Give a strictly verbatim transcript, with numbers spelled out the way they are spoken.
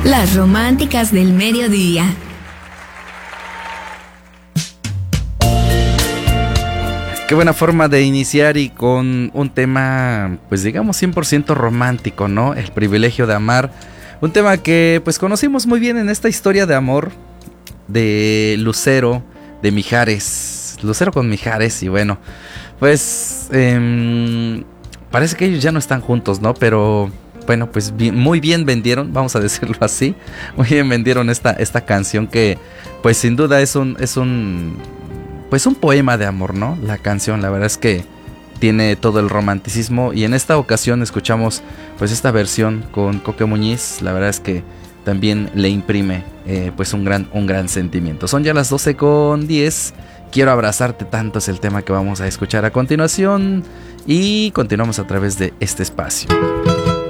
Las románticas del mediodía. Qué buena forma de iniciar y con un tema, pues digamos cien por ciento romántico, ¿no? El privilegio de amar. Un tema que pues conocimos muy bien en esta historia de amor de Lucero, de Mijares. Lucero con Mijares y bueno, pues eh, parece que ellos ya no están juntos, ¿no? Pero bueno, pues bien, muy bien vendieron, vamos a decirlo así. Muy bien vendieron esta, esta canción que pues sin duda es un... Es un Pues un poema de amor, ¿no? La canción, la verdad es que tiene todo el romanticismo. Y en esta ocasión escuchamos pues esta versión con Coque Muñiz. La verdad es que también le imprime eh, pues un gran, un gran sentimiento. Son ya las doce con diez. Quiero abrazarte tanto es el tema que vamos a escuchar a continuación. Y continuamos a través de este espacio.